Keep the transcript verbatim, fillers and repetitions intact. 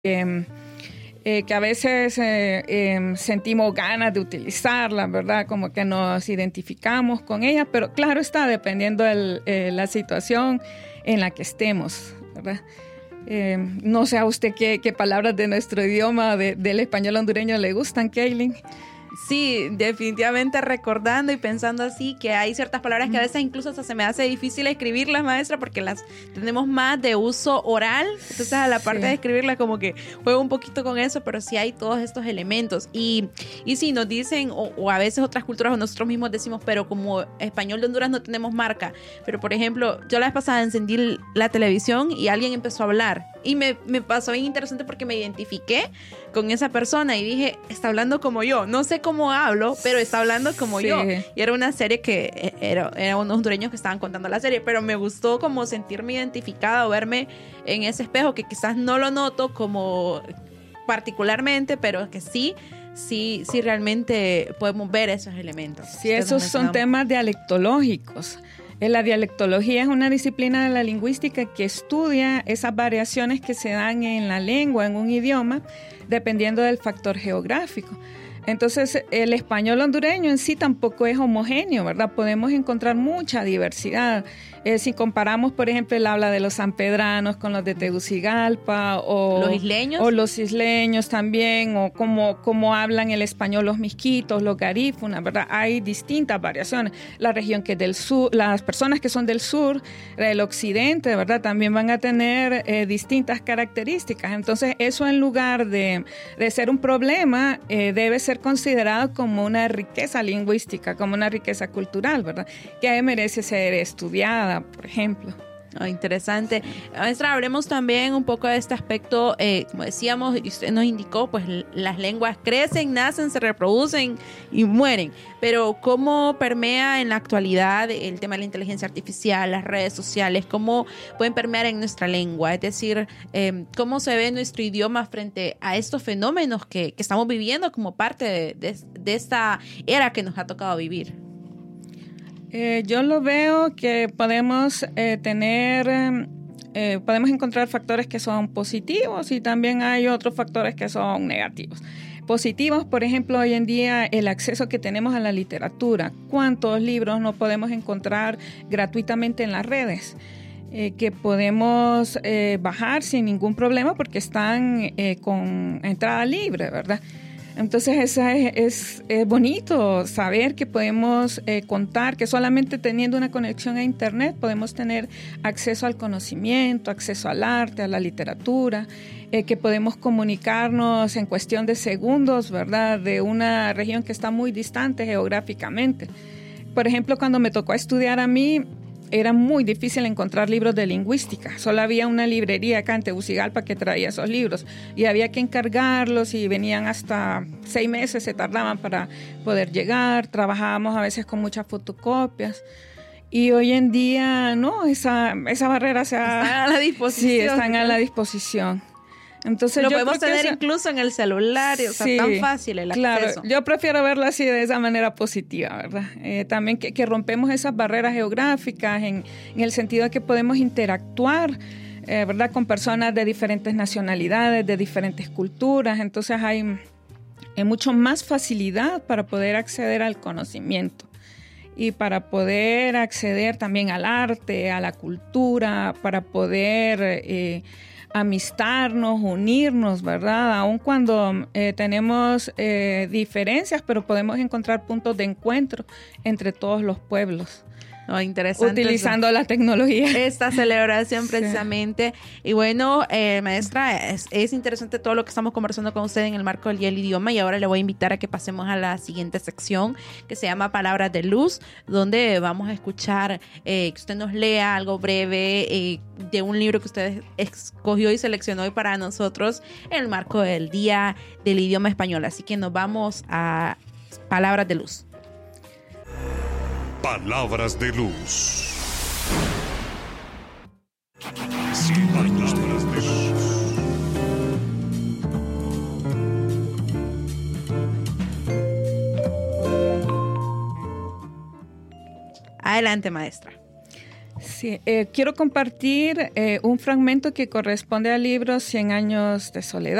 Eh, eh, que a veces eh, eh, sentimos ganas de utilizarla, ¿verdad? Como que nos identificamos con ella, pero claro está, dependiendo de eh, la situación en la que estemos, ¿verdad? Eh, no sé a usted qué, qué palabras de nuestro idioma, de, del español hondureño, le gustan, Kaylin. Sí, definitivamente recordando y pensando así que hay ciertas palabras que a veces incluso hasta se me hace difícil escribirlas, maestra, porque las tenemos más de uso oral, entonces a la parte sí. de escribirlas como que juego un poquito con eso, pero sí hay todos estos elementos y, y sí, nos dicen, o, o a veces otras culturas o nosotros mismos decimos, pero como español de Honduras no tenemos marca, pero por ejemplo, yo la vez pasada encendí la televisión y alguien empezó a hablar y me, me pasó bien interesante porque me identifiqué con esa persona y dije, está hablando como yo, no sé cómo hablo, pero está hablando como sí. yo. Y era una serie que era, era unos hondureños que estaban contando la serie, pero me gustó como sentirme identificada o verme en ese espejo que quizás no lo noto como particularmente, pero que sí, sí, sí realmente podemos ver esos elementos. Sí, esos son temas dialectológicos. La dialectología es una disciplina de la lingüística que estudia esas variaciones que se dan en la lengua, en un idioma, dependiendo del factor geográfico. Entonces, el español hondureño en sí tampoco es homogéneo, ¿verdad? Podemos encontrar mucha diversidad. Eh, si comparamos, por ejemplo, el habla de los sanpedranos con los de Tegucigalpa o los isleños, o los isleños también, o cómo, cómo hablan el español los misquitos, los garífunas, ¿verdad? Hay distintas variaciones. La región que es del sur, las personas que son del sur, del occidente, ¿verdad? También van a tener eh, distintas características. Entonces, eso en lugar de, de ser un problema, eh, debe ser considerado como una riqueza lingüística, como una riqueza cultural, ¿verdad? Que merece ser estudiada, por ejemplo. Oh, interesante. Maestra, hablemos también un poco de este aspecto, eh, como decíamos, y usted nos indicó, pues las lenguas crecen, nacen, se reproducen y mueren, pero ¿cómo permea en la actualidad el tema de la inteligencia artificial, las redes sociales, cómo pueden permear en nuestra lengua? Es decir, eh, ¿cómo se ve nuestro idioma frente a estos fenómenos que, que estamos viviendo como parte de, de, de esta era que nos ha tocado vivir? Eh, yo lo veo que podemos eh, tener, eh, podemos encontrar factores que son positivos y también hay otros factores que son negativos. Positivos, por ejemplo, hoy en día el acceso que tenemos a la literatura. ¿Cuántos libros no podemos encontrar gratuitamente en las redes? Eh, que podemos eh, bajar sin ningún problema porque están eh, con entrada libre, ¿verdad? Entonces esa es, es, es bonito saber que podemos eh, contar, que solamente teniendo una conexión a internet podemos tener acceso al conocimiento, acceso al arte, a la literatura, eh, que podemos comunicarnos en cuestión de segundos, ¿verdad? De una región que está muy distante geográficamente. Por ejemplo, cuando me tocó estudiar a mí, era muy difícil encontrar libros de lingüística. Solo había una librería acá en Tegucigalpa que traía esos libros y había que encargarlos y venían hasta seis meses, se tardaban para poder llegar. Trabajábamos a veces con muchas fotocopias. Y hoy en día, no, esa, esa barrera se ha... Están a la disposición. Sí, están a la disposición. Entonces, lo yo podemos tener eso, incluso en el celular, o sea, sí, tan fácil el claro, acceso. Yo prefiero verlo así, de esa manera positiva, ¿verdad? Eh, también que, que rompemos esas barreras geográficas en, en el sentido de que podemos interactuar, eh, ¿verdad? Con personas de diferentes nacionalidades, de diferentes culturas. Entonces hay, hay mucho más facilidad para poder acceder al conocimiento y para poder acceder también al arte, a la cultura, para poder... Eh, amistarnos, unirnos, ¿verdad? Aun cuando eh, tenemos eh, diferencias, pero podemos encontrar puntos de encuentro entre todos los pueblos. Oh, interesante. Utilizando eso. La tecnología. Esta celebración precisamente. Sí. Y bueno, eh, maestra, es, es interesante todo lo que estamos conversando con usted en el marco del Día del Idioma y ahora le voy a invitar a que pasemos a la siguiente sección que se llama Palabras de Luz, donde vamos a escuchar eh, que usted nos lea algo breve eh, de un libro que usted escogió y seleccionó hoy para nosotros en el marco del Día del Idioma Español. Así que nos vamos a Palabras de Luz. Palabras de luz. Sí, palabras de luz. Adelante, maestra. Sí, eh, quiero compartir eh, un fragmento que corresponde al libro Cien años de soledad.